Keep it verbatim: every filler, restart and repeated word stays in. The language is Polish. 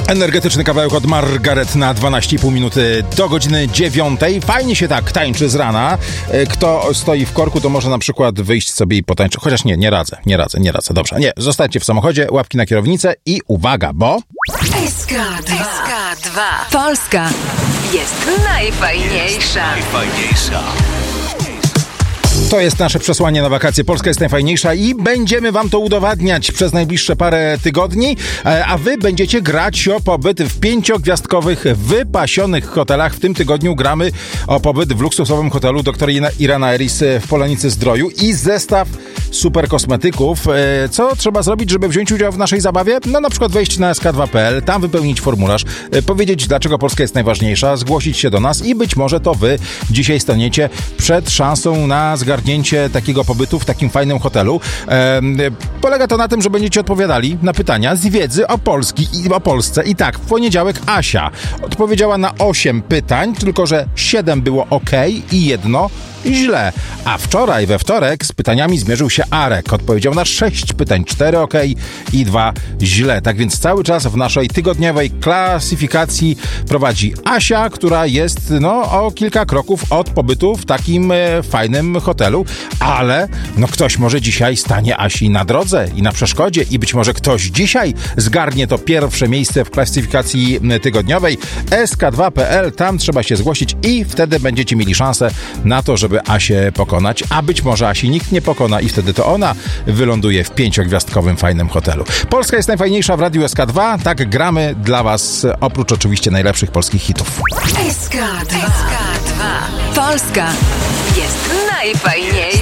Energetyczny kawałek od Margaret na dwanaście i pół minuty do godziny dziewiątej. Fajnie się tak tańczy z rana. Kto stoi w korku, to może na przykład wyjść sobie i potańczyć. Chociaż nie, nie radzę, nie radzę, nie radzę. Dobrze, nie, zostańcie w samochodzie, łapki na kierownicę i uwaga, bo... S K dwa. Polska jest najfajniejsza. Najfajniejsza. To jest nasze przesłanie na wakacje. Polska jest najfajniejsza i będziemy wam to udowadniać przez najbliższe parę tygodni, a wy będziecie grać o pobyt w pięciogwiazdkowych, wypasionych hotelach. W tym tygodniu gramy o pobyt w luksusowym hotelu dr Irena Eris w Polanicy Zdroju i zestaw super kosmetyków. Co trzeba zrobić, żeby wziąć udział w naszej zabawie? No na przykład wejść na S K dwa kropka P L, tam wypełnić formularz, powiedzieć, dlaczego Polska jest najważniejsza, zgłosić się do nas i być może to wy dzisiaj staniecie przed szansą na zgarnięcie takiego pobytu w takim fajnym hotelu. E, polega to na tym, że będziecie odpowiadali na pytania z wiedzy o Polski i o Polsce. I tak, w poniedziałek Asia odpowiedziała na osiem pytań, tylko że siedem było ok i jedno źle. A wczoraj, we wtorek, z pytaniami zmierzył się Arek. Odpowiedział na sześć pytań, cztery ok i dwa źle. Tak więc cały czas w naszej tygodniowej klasyfikacji prowadzi Asia, która jest no o kilka kroków od pobytu w takim e, fajnym hotelu, ale no ktoś może dzisiaj stanie Asi na drodze i na przeszkodzie i być może ktoś dzisiaj zgarnie to pierwsze miejsce w klasyfikacji tygodniowej. S K dwa kropka P L, tam trzeba się zgłosić i wtedy będziecie mieli szansę na to, żeby Asię pokonać, a być może Asi nikt nie pokona i wtedy to ona wyląduje w pięciogwiazdkowym fajnym hotelu. Polska jest najfajniejsza w Radiu S K dwa. Tak gramy dla was, oprócz oczywiście najlepszych polskich hitów. S K dwa. Polska jest najfajniejsza.